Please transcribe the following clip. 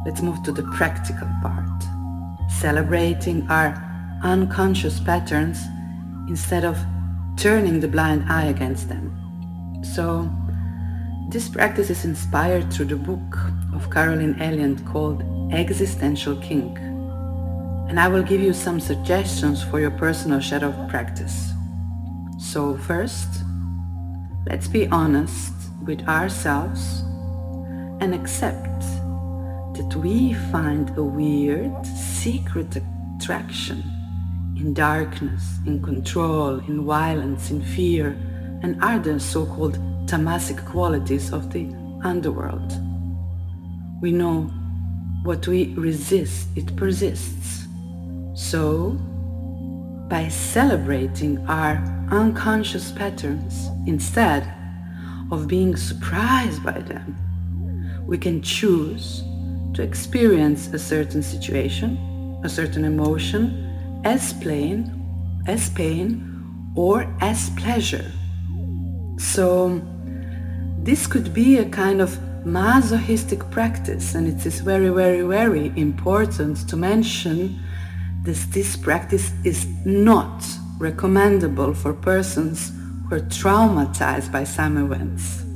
let's move to the practical part. Celebrating our unconscious patterns instead of turning the blind eye against them. So, this practice is inspired through the book of Caroline Elliott called Existential Kink. And I will give you some suggestions for your personal shadow practice. So first, let's be honest with ourselves and accept that we find a weird, secret attraction in darkness, in control, in violence, in fear, and other so-called tamasic qualities of the underworld. We know what we resist, it persists. So, by celebrating our unconscious patterns instead of being surprised by them, we can choose to experience a certain situation, a certain emotion as pain or as pleasure. So this could be a kind of masochistic practice, and it is very, very, very important to mention that this practice is not recommendable for persons who are traumatized by some events.